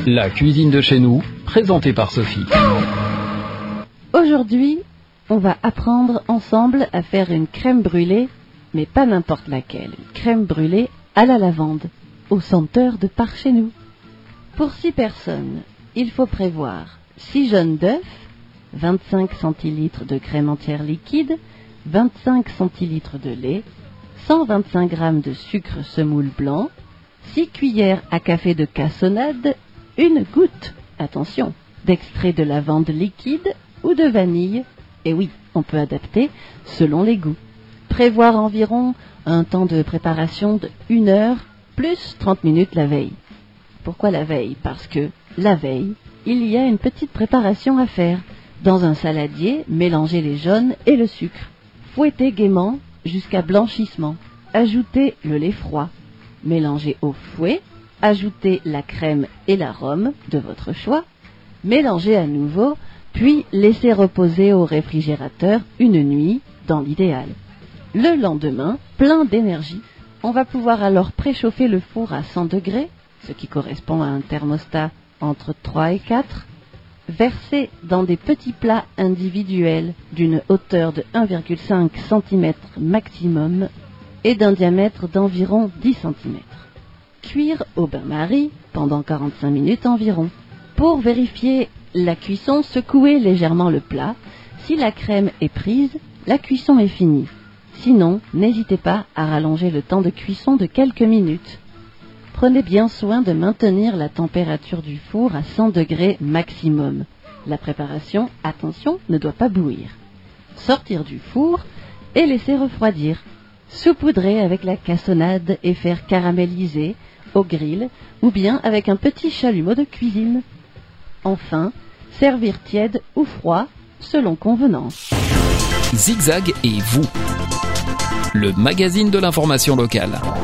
La cuisine de chez nous, présentée par Sophie. Aujourd'hui, on va apprendre ensemble à faire une crème brûlée, mais pas n'importe laquelle. Une crème brûlée à la lavande, au senteur de par chez nous. Pour 6 personnes, il faut prévoir 6 jaunes d'œufs, 25 centilitres de crème entière liquide, 25 centilitres de lait, 125 g de sucre semoule blanc, 6 cuillères à café de cassonade, une goutte, attention, d'extrait de lavande liquide ou de vanille, et oui, on peut adapter selon les goûts. Prévoir environ un temps de préparation de 1 heure plus 30 minutes la veille. Pourquoi la veille? Parce que la veille, il y a une petite préparation à faire. Dans un saladier, mélangez les jaunes et le sucre. Fouettez gaiement jusqu'à blanchissement. Ajoutez le lait froid. Mélangez au fouet. Ajoutez la crème et l'arôme de votre choix. Mélangez à nouveau, puis laissez reposer au réfrigérateur une nuit, dans l'idéal. Le lendemain, plein d'énergie, on va pouvoir alors préchauffer le four à 100 degrés, ce qui correspond à un thermostat entre 3 et 4, verser dans des petits plats individuels d'une hauteur de 1,5 cm maximum et d'un diamètre d'environ 10 cm. Cuire au bain-marie pendant 45 minutes environ. Pour vérifier la cuisson, secouez légèrement le plat. Si la crème est prise, la cuisson est finie. Sinon, n'hésitez pas à rallonger le temps de cuisson de quelques minutes. Prenez bien soin de maintenir la température du four à 100 degrés maximum. La préparation, attention, ne doit pas bouillir. Sortir du four et laisser refroidir. Saupoudrer avec la cassonade et faire caraméliser au grill ou bien avec un petit chalumeau de cuisine. Enfin, servir tiède ou froid selon convenance. Zigzag et vous, le magazine de l'information locale.